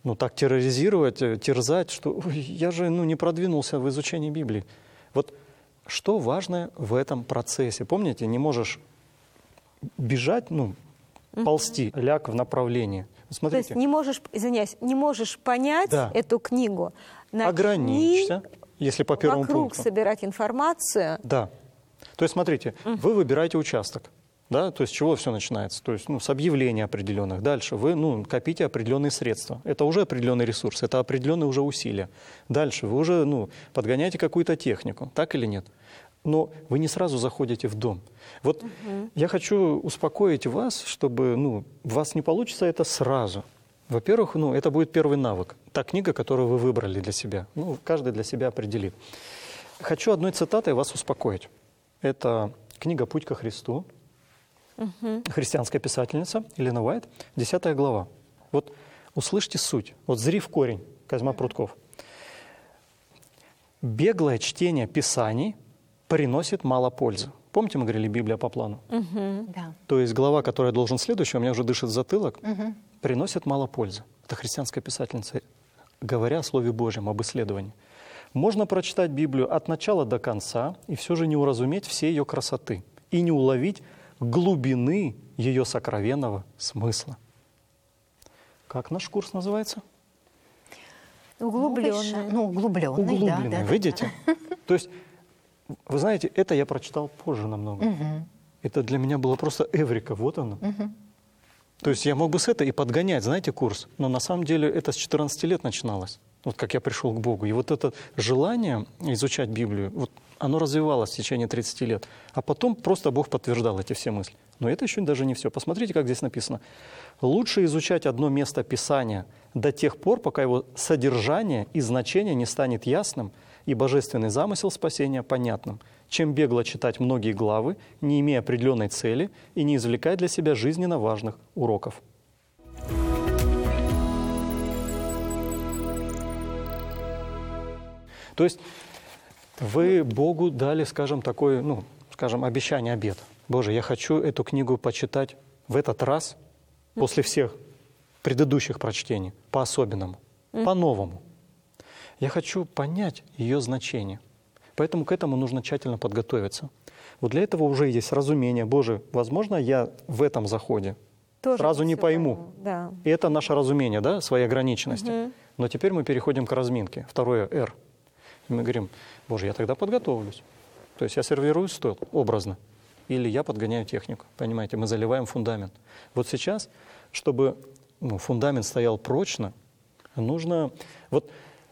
ну, так терроризировать, терзать, что «Ой, я же не продвинулся в изучении Библии». Вот что важное в этом процессе? Помните, не можешь бежать, ползти, ляг в направлении. Смотрите. То есть не можешь, извиняюсь, не можешь понять эту книгу. Ограничься, если по первому вокруг пункту. собирать информацию. Да. То есть, смотрите, вы выбираете участок. Да, то есть с чего все начинается? То есть с объявлений определенных. Дальше вы копите определенные средства. Это уже определенный ресурс, это определенные уже усилия. Дальше вы уже подгоняете какую-то технику, так или нет? Но вы не сразу заходите в дом. Вот я хочу успокоить вас, чтобы у вас не получится это сразу. Во-первых, это будет первый навык. Та книга, которую вы выбрали для себя. Каждый для себя определит. Хочу одной цитатой вас успокоить. Это книга «Путь ко Христу». Христианская писательница Елена Уайт, 10 глава. Вот услышьте суть. Вот зри в корень, Козьма Прутков. Беглое чтение Писаний приносит мало пользы. Помните, мы говорили «Библия по плану»? Да. То есть глава, которая должен следующая, у меня уже дышит затылок, приносит мало пользы. Это христианская писательница, говоря о Слове Божьем, об исследовании. Можно прочитать Библию от начала до конца и все же не уразуметь всей ее красоты и не уловить глубины ее сокровенного смысла. Как наш курс называется? Углубленный. Углубленный, да. Видите? То есть, вы знаете, это я прочитал позже намного. Это для меня было просто эврика, вот оно. То есть я мог бы с этой и подгонять, знаете, курс. Но на самом деле это с 14 лет начиналось. Вот как я пришел к Богу. И вот это желание изучать Библию, вот оно развивалось в течение 30 лет. А потом просто Бог подтверждал эти все мысли. Но это еще даже не все. Посмотрите, как здесь написано. Лучше изучать одно место Писания до тех пор, пока его содержание и значение не станет ясным и божественный замысел спасения понятным, чем бегло читать многие главы, не имея определенной цели и не извлекая для себя жизненно важных уроков. То есть вы Богу дали, скажем, такое, обещание, обет. Боже, я хочу эту книгу почитать в этот раз, после всех предыдущих прочтений, по-особенному, по-новому. Я хочу понять ее значение. Поэтому к этому нужно тщательно подготовиться. Вот для этого уже есть разумение. Боже, возможно, я в этом заходе Тоже сразу не пойму. Да. И это наше разумение, да, своей ограниченности. Но теперь мы переходим к разминке. Второе «Р». И мы говорим, Боже, я тогда подготовлюсь. То есть я сервирую стол образно. Или я подгоняю технику. Понимаете, мы заливаем фундамент. Вот сейчас, чтобы фундамент стоял прочно, нужно... Вот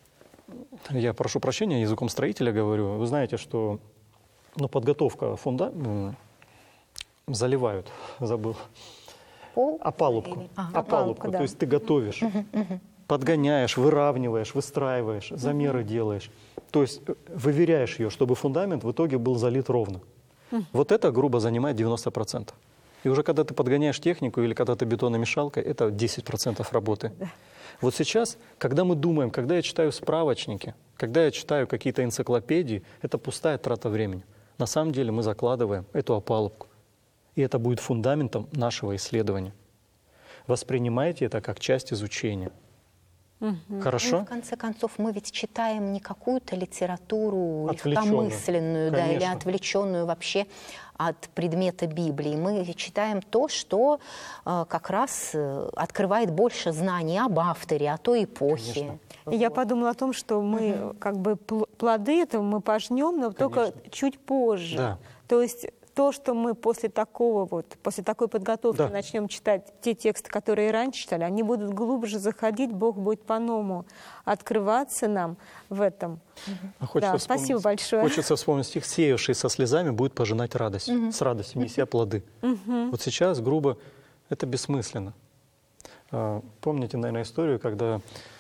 я прошу прощения, языком строителя говорю. Вы знаете, что подготовка фундамента... Заливают, забыл. Опалубку. Опалубку. Да. То есть ты готовишь, подгоняешь, выравниваешь, выстраиваешь, замеры делаешь. То есть выверяешь ее, чтобы фундамент в итоге был залит ровно. Вот это, грубо, занимает 90%. И уже когда ты подгоняешь технику или когда ты бетономешалкой, это 10% работы. Вот сейчас, когда мы думаем, когда я читаю справочники, когда я читаю какие-то энциклопедии, это пустая трата времени. На самом деле мы закладываем эту опалубку. И это будет фундаментом нашего исследования. Воспринимайте это как часть изучения. Хорошо? Ну, в конце концов, мы ведь читаем не какую-то литературу Отвлеченную. легкомысленную, да, или отвлеченную вообще от предмета Библии. Мы читаем то, что как раз открывает больше знаний об авторе, о той эпохе. Конечно. И я подумала о том, что мы плоды этого мы пожнем, но только чуть позже. Да. То есть то, что мы после такой подготовки начнем читать те тексты, которые раньше читали, они будут глубже заходить, Бог будет по-новому открываться нам в этом. Спасибо большое. Хочется вспомнить стих: «Сеявший со слезами будет пожинать радость, с радостью неся плоды». Вот сейчас, грубо, это бессмысленно. Помните, наверное, историю, когда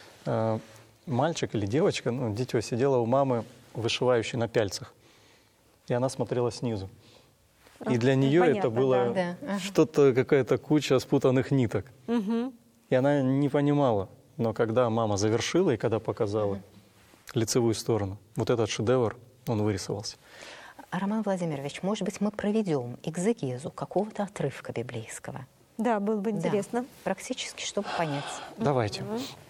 мальчик или девочка, дитё, сидела у мамы, вышивающей на пяльцах, и она смотрела снизу. И для нее это было что-то, какая-то куча спутанных ниток. И она не понимала. Но когда мама завершила и когда показала лицевую сторону, вот этот шедевр, он вырисовался. Роман Владимирович, может быть, мы проведем экзегезу какого-то отрывка библейского? Да, было бы интересно. Да, практически, чтобы понять. Давайте.